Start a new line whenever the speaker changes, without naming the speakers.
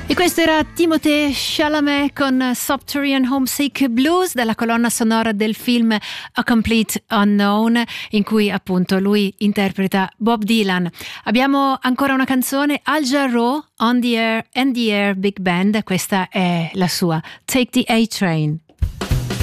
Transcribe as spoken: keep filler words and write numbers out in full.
E questo era Timothée Chalamet con Subterranean Homesick Blues, dalla colonna sonora del film A Complete Unknown, in cui appunto lui interpreta Bob Dylan. Abbiamo ancora una canzone, Al Jarreau, On the Air and the Air Big Band, questa è la sua, Take the A-Train.